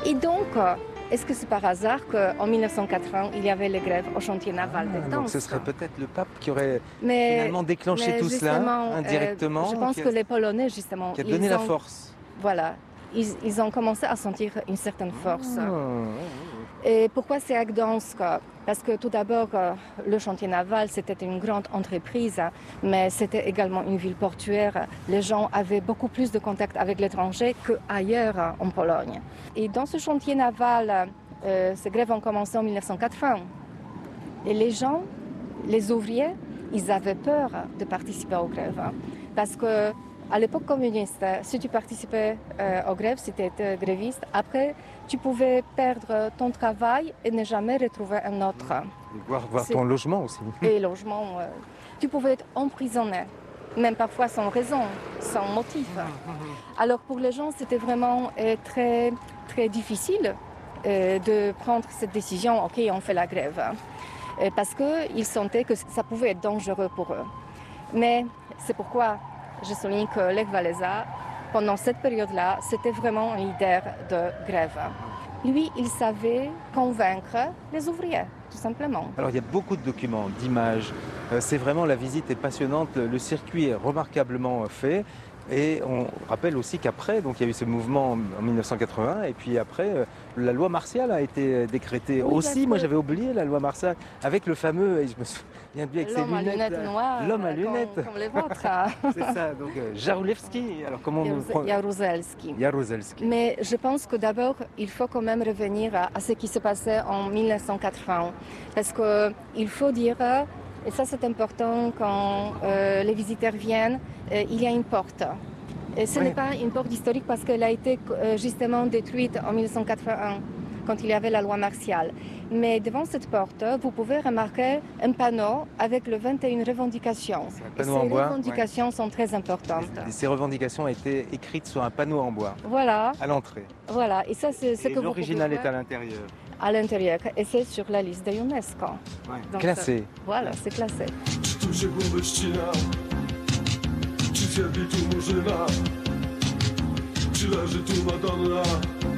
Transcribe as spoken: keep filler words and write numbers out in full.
Et donc, est-ce que c'est par hasard qu'en mille neuf cent quatre-vingts, il y avait les grèves au chantier naval ah, de Gdansk? Donc ce serait peut-être le pape qui aurait mais, finalement déclenché mais tout cela indirectement. Euh, je pense qui a, que les Polonais, justement, qui a donné ils la ont, force. Voilà, ils, ils ont commencé à sentir une certaine force. Oh. Et pourquoi c'est à Gdansk? Parce que tout d'abord, le chantier naval, c'était une grande entreprise, mais c'était également une ville portuaire. Les gens avaient beaucoup plus de contact avec l'étranger qu'ailleurs en Pologne. Et dans ce chantier naval, euh, ces grèves ont commencé en mille neuf cent quatre-vingts. Et les gens, les ouvriers, ils avaient peur de participer aux grèves. Parce que à l'époque communiste, si tu participais euh, aux grèves, si tu étais gréviste, après, tu pouvais perdre ton travail et ne jamais retrouver un autre. Et voir, voir ton logement aussi. Et logement, euh, tu pouvais être emprisonné, même parfois sans raison, sans motif. Alors pour les gens, c'était vraiment euh, très, très difficile euh, de prendre cette décision, ok, on fait la grève, euh, parce qu'ils sentaient que ça pouvait être dangereux pour eux. Mais c'est pourquoi je souligne que Lech Walesa, pendant cette période-là, c'était vraiment un leader de grève. Lui, il savait convaincre les ouvriers, tout simplement. Alors il y a beaucoup de documents, d'images. Euh, c'est vraiment, la visite est passionnante. Le, le circuit est remarquablement fait. Et on rappelle aussi qu'après, donc il y a eu ce mouvement en mille neuf cent quatre-vingts, et puis après, euh, la loi martiale a été décrétée. Oui, aussi, moi j'avais oublié la loi martiale, avec le fameux, et je me souviens de lui avec ses L'homme à lunettes. lunettes noires. L'homme à comme, lunettes. Comme les vôtres. C'est ça, donc euh, Jaruzelski. Alors comment on Jaruz- Jaruzelski. Jaruzelski. Mais je pense que d'abord, il faut quand même revenir à, à ce qui se passait en mille neuf cent quatre-vingts. Parce qu'il faut dire, et ça c'est important quand euh, les visiteurs viennent, euh, il y a une porte. Et ce Oui. n'est pas une porte historique parce qu'elle a été euh, justement détruite en mille neuf cent quatre-vingt-un, quand il y avait la loi martiale. Mais devant cette porte, vous pouvez remarquer un panneau avec le vingt et une revendications. Un panneau et ces en bois, revendications ouais. sont très importantes. Et ces revendications ont été écrites sur un panneau en bois. Voilà. À l'entrée. Voilà. Et ça, c'est ce et que vous l'original pouvez est à l'intérieur. À l'intérieur. Et c'est sur la liste de l'UNESCO. Ouais. Donc, classé. Ça, voilà, c'est classé. Czy zjadli tu murzyna? Czy leży tu Madonna?